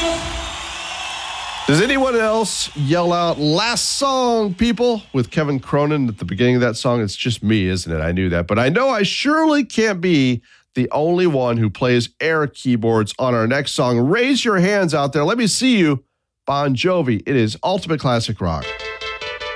Does anyone else yell out "last song," people, with Kevin Cronin at the beginning of that song? It's just me, isn't it? I knew that. But I know I surely can't be the only one who plays air keyboards on our next song. Raise your hands out there. Let me see you. Bon Jovi. It is Ultimate Classic Rock.